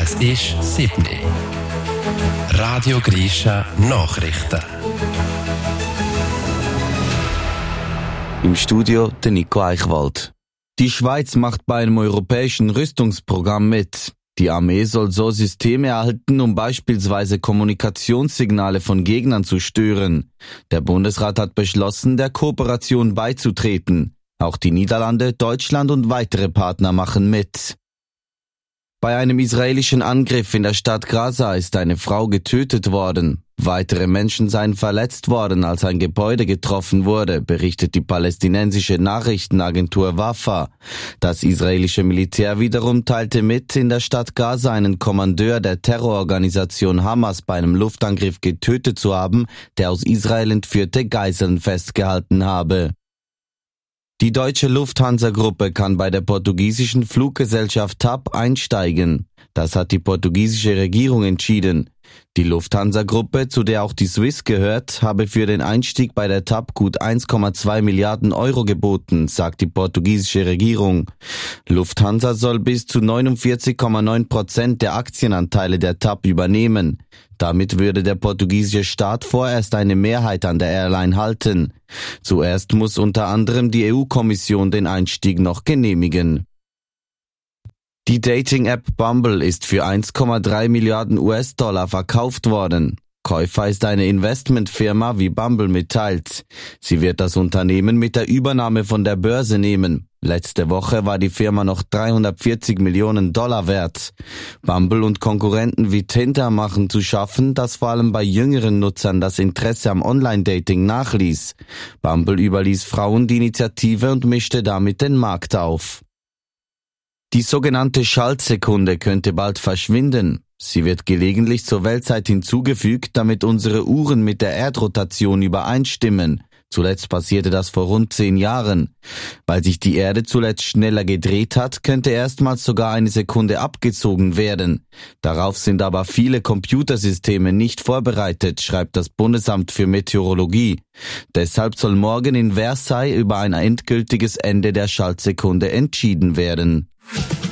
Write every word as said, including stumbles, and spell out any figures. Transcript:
Es ist sieben Uhr. Radio Grisha Nachrichten. Im Studio der Nico Eichwald. Die Schweiz macht bei einem europäischen Rüstungsprogramm mit. Die Armee soll so Systeme erhalten, um beispielsweise Kommunikationssignale von Gegnern zu stören. Der Bundesrat hat beschlossen, der Kooperation beizutreten. Auch die Niederlande, Deutschland und weitere Partner machen mit. Bei einem israelischen Angriff in der Stadt Gaza ist eine Frau getötet worden. Weitere Menschen seien verletzt worden, als ein Gebäude getroffen wurde, berichtet die palästinensische Nachrichtenagentur Wafa. Das israelische Militär wiederum teilte mit, in der Stadt Gaza einen Kommandeur der Terrororganisation Hamas bei einem Luftangriff getötet zu haben, der aus Israel entführte Geiseln festgehalten habe. Die deutsche Lufthansa-Gruppe kann bei der portugiesischen Fluggesellschaft T A P einsteigen. Das hat die portugiesische Regierung entschieden. Die Lufthansa-Gruppe, zu der auch die Swiss gehört, habe für den Einstieg bei der T A P gut eins Komma zwei Milliarden Euro geboten, sagt die portugiesische Regierung. Lufthansa soll bis zu neunundvierzig Komma neun Prozent der Aktienanteile der T A P übernehmen. Damit würde der portugiesische Staat vorerst eine Mehrheit an der Airline halten. Zuerst muss unter anderem die E U-Kommission den Einstieg noch genehmigen. Die Dating-App Bumble ist für eins Komma drei Milliarden U S-Dollar verkauft worden. Käufer ist eine Investmentfirma, wie Bumble mitteilt. Sie wird das Unternehmen mit der Übernahme von der Börse nehmen. Letzte Woche war die Firma noch dreihundertvierzig Millionen Dollar wert. Bumble und Konkurrenten wie Tinder machen zu schaffen, dass vor allem bei jüngeren Nutzern das Interesse am Online-Dating nachließ. Bumble überließ Frauen die Initiative und mischte damit den Markt auf. Die sogenannte Schaltsekunde könnte bald verschwinden. Sie wird gelegentlich zur Weltzeit hinzugefügt, damit unsere Uhren mit der Erdrotation übereinstimmen. Zuletzt passierte das vor rund zehn Jahren. Weil sich die Erde zuletzt schneller gedreht hat, könnte erstmals sogar eine Sekunde abgezogen werden. Darauf sind aber viele Computersysteme nicht vorbereitet, schreibt das Bundesamt für Meteorologie. Deshalb soll morgen in Versailles über ein endgültiges Ende der Schaltsekunde entschieden werden.